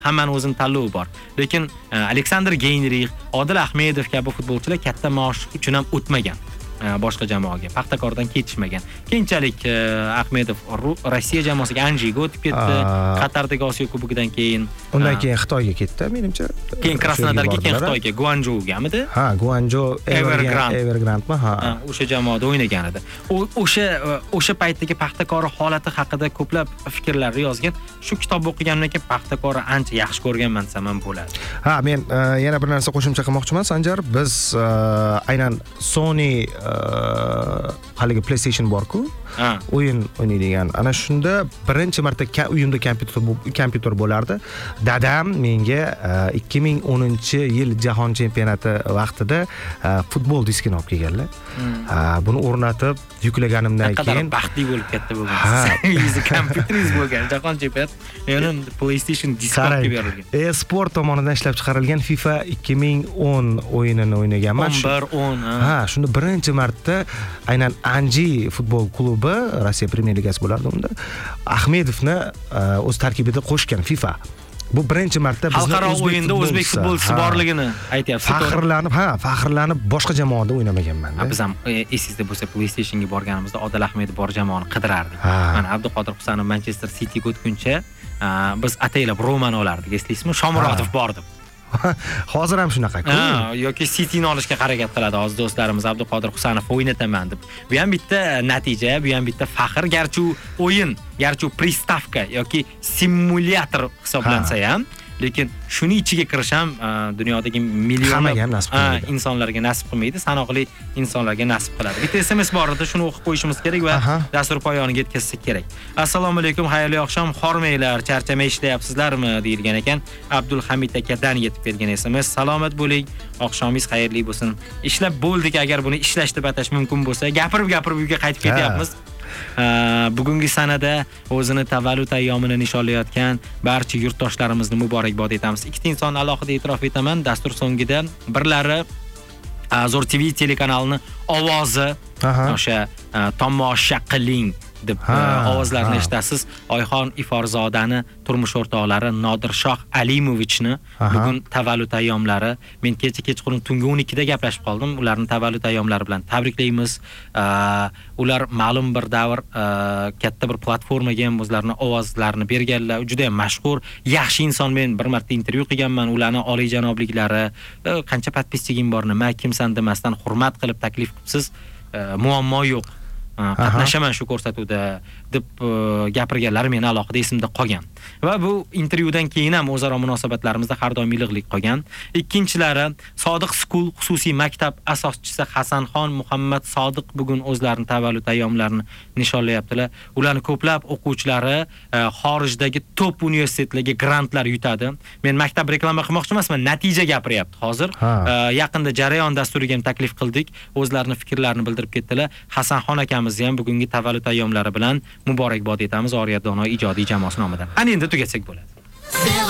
Hammaning o'zining tanlovi bor. Lekin Aleksandr Geynrix, Odil Ahmedov kabi futbolchilar katta maosh uchun ham o'tmagan. Boshqa jamoaga, Paxtakordan ketishmagan. Keyinchalik Ahmedov Rossiya jamoasiga Anjiga o'tib ketdi. Qatardagi Osiyo kubogidan keyin. Undan keyin Xitoyga ketdi, menimcha. Keyin Krasnodarga, keyin Xitoyga, Guanzhougamidi? Ha, Guanzhou Evergrande. Ha. O'sha jamoada o'ynagan edi. O'sha paytdagi Paxtakor holati haqida ko'plab fikrlarni yozgan. Shu kitob o'qiganimdan keyin Paxtakorni ancha yaxshi ko'rganman desam ham bo'ladi. Ha, men yana bir narsa qo'shimcha qilmoqchiman, Sanjar. Biz aynan Sony haligi PlayStation bor-ku, o'yin o'ynaydigan. Ana shunda birinchi marta uyimda kompyuter bo'lardi. Dadam menga 2010-yil jahon chempionati vaqtida futbol diskini olib kelganlar. Buni o'rnatib yuklaganimdan keyin baxtli bo'lib katta bo'lgansiz. Sizni kompyuteringiz bo'lgan jahon chempionati, yana PlayStation disk olib berilgan. E-sport tomonidan ishlab chiqarilgan FIFA 2010 o'yinini o'ynaganman. 11-10. Ha, shunda birinchi marta aynan Anji futbol klubi, Rossiya Premyer Ligasi bo'lardi unda, Ahmedovni o'z tarkibida qo'shgan FIFA. Bu birinchi marta bizni xalqaro o'yinda o'zbek futbolchisi borligini aytyapsiz. Faxrlanib boshqa jamoada o'ynamaganman. Biz ham esingizda bo'lsa PlayStationga borganimizda Odil Ahmedov bor jamoani qidirardik. Mana Abduqodir Husanov Manchester Cityga o'tguncha biz ataylab Romani olardik, eslaysizmi? Shomurodov bordi. Hozir ham shunaqa-ku. Yoki Cityni olishga harakat qiladi hozir do'stlarimiz Abduqodir Husanov o'ynataman deb. Bu ham bitta natija, bu ham bitta faxr, garchi u o'yin, garchi u pristavka yoki simulyator hisoblansa ham, lekin shuni ichiga kirish ham dunyodagi millionlab insonlarga nasib qilmaydi, sanoqli insonlarga nasib qiladi. Bitta SMS bor edi, shuni o'qib qo'yishimiz kerak va dastur poyoniga yetkazsak kerak. Assalomu alaykum, xayrli oqshom, xormanglar, charchamay ishlayapsizlarmi deyilgan ekan. Abdulhamid akadan yetib kelgan SMS. Salomat bo'ling, oqshomingiz xayrli bo'lsin. Ishlab bo'ldik, agar buni ishlash deb atash mumkin bo'lsa, gapirib uyga qaytib ketyapmiz. Bugungi sanada o'zini tavallud ayyomini nishonlayotgan barcha yurtdoshlarimizni muborakbod etamiz. Ikkita inson alohida e'tirof etaman. Dastur so'ngida birlari Zo'r TV telekanalining ovozi, o'sha tomosha qiling deb ovozlarni eshitasiz. Oyxon Iforzodani turmush o'rtoqlari Nodirshoh Alimovichni bugun tavallud ayyomlari. Men kechqurun tungi 12 da gaplashib qoldim. Ularning tavallud ayyomlari bilan tabriklaymiz. Ular ma'lum bir davr katta bir platformaga ham o'zlarining ovozlarini berganlar. Juda ham mashhur, yaxshi inson. Men bir marta intervyu qilganman. Ularning oliyjanobliklari, qancha podpisligim bor, nima kimsan demasdan hurmat qilib taklif qilibsiz. Muammo yo'q. Qatnashaman shu ko'rsatuvda deb gapirganlar meni alohida esimda qolgan. Va bu intervyudan keyin ham o'zaro munosabatlarimizda har doim iliqlik qolgan. Ikkinchilari Sodiq School xususiy maktab asoschisi Hasanxon Muhammad Sodiq bugun o'zlarining tavallud ayyomlarini nishonlayaptilar. Ularning ko'plab o'quvchilari xorijdagi top universitetlarga grantlar yutadi. Men maktab reklama qilmoqchi emasman, natija gapiryapti hozir. Yaqinda jarayon dasturiga ham taklif qildik. O'zlarining fikrlarini bildirib ketdilar. Hasanxon akamiz ham bugungi tavallud ayyomlari bilan muborakbod etamiz Oriya Dono ijodiy jamoasi nomidan. Ana endi tugatsak bo'ladi.